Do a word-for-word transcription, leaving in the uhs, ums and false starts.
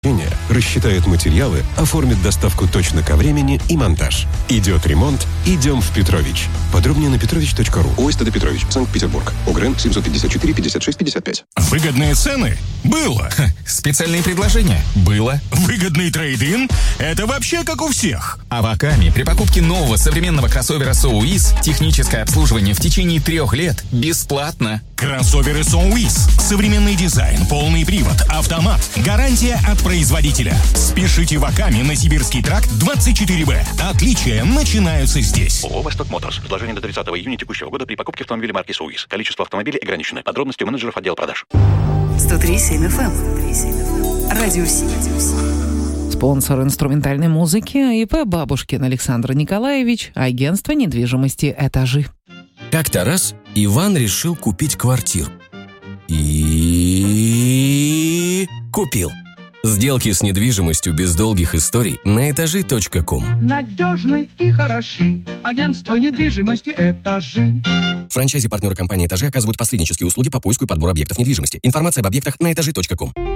рассчитает материалы, оформит доставку точно ко времени и монтаж. Идет ремонт, идем в Петрович. Подробнее на петрович точка ру. ОСТД Петрович, Санкт-Петербург. ОГРН семьсот пятьдесят четыре пятьдесят шесть пятьдесят пять. Выгодные цены? Было. Ха, специальные предложения? Было. Выгодный трейд-ин? Это вообще как у всех. А в Акаме при покупке нового современного кроссовера соуиз техническое обслуживание в течение трех лет бесплатно. Кроссоверы соуиз. Современный дизайн, полный привод, автомат. Гарантия от производителя. Спешите в Акаме на Сибирский тракт двадцать четыре бэ. Отличия начинаются здесь. ООО «Восток Моторс». Предложение до тридцатого июня текущего года при покупке автомобиля марки «Соуиз». Количество автомобилей ограничено. Подробности у менеджеров отдела продаж. сто три семь эф эм. Радио Сибирь. Спонсор инструментальной музыки ИП Бабушкин Александр Николаевич, агентство недвижимости «Этажи». Как-то раз Иван решил купить квартиру. И купил. Сделки с недвижимостью без долгих историй на этажи точка ком. Надежны и хороши. Агентство недвижимости «Этажи». Франчайзи-партнеры компании «Этажи» оказывают посреднические услуги по поиску и подбору объектов недвижимости. Информация об объектах на этажи точка ком.